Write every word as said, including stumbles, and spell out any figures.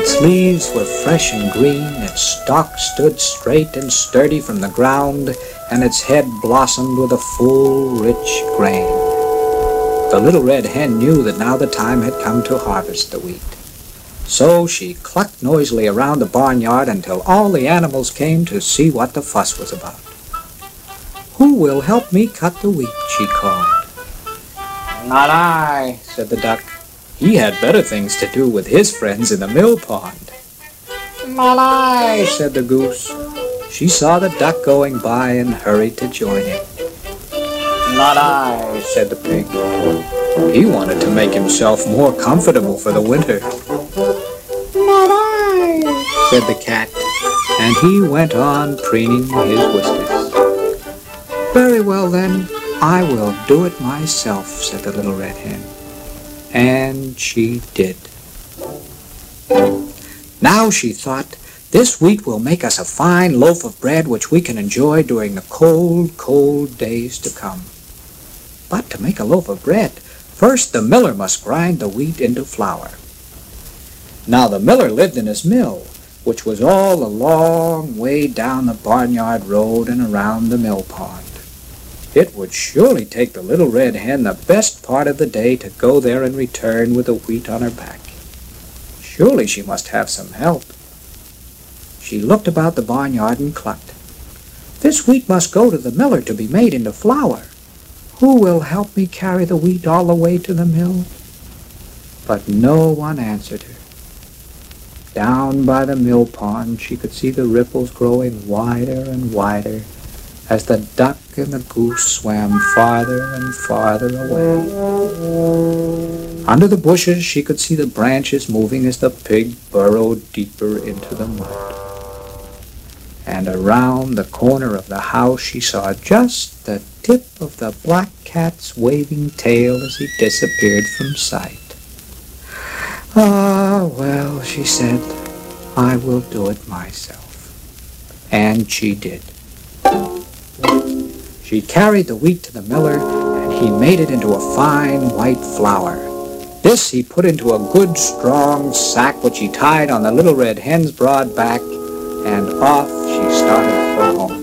Its leaves were fresh and green, its stalk stood straight and sturdy from the ground, and its head blossomed with a full, rich grain. The little red hen knew that now the time had come to harvest the wheat. So she clucked noisily around the barnyard until all the animals came to see what the fuss was about. "Who will help me cut the wheat?" she called. "Not I," said the duck. He had better things to do with his friends in the mill pond. "Not I," said the goose. She saw the duck going by and hurried to join him. "Not I," said the pig. He wanted to make himself more comfortable for the winter. "Not I," said the cat, and he went on preening his whiskers. "Very well then, I will do it myself," said the little red hen. And she did. Now, she thought, this wheat will make us a fine loaf of bread which we can enjoy during the cold, cold days to come. But to make a loaf of bread, first the miller must grind the wheat into flour. Now the miller lived in his mill, which was all a long way down the barnyard road and around the mill pond. It would surely take the little red hen the best part of the day to go there and return with the wheat on her back. Surely she must have some help. She looked about the barnyard and clucked. "This wheat must go to the miller to be made into flour. Who will help me carry the wheat all the way to the mill?" But no one answered her. Down by the mill pond she could see the ripples growing wider and wider as the duck and the goose swam farther and farther away. Under the bushes she could see the branches moving as the pig burrowed deeper into the mud. And around the corner of the house she saw just the tip of the black cat's waving tail as he disappeared from sight. "Ah, well," she said, "I will do it myself." And she did. She carried the wheat to the miller, and he made it into a fine white flour. This he put into a good strong sack which he tied on the little red hen's broad back, and off she started for home.